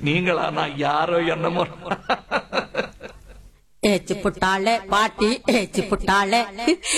நீங்களா? நான் யாரோ என்னமோ. ஏச்சு புட்டாளே பாட்டி, ஏச்சு புட்டாளே.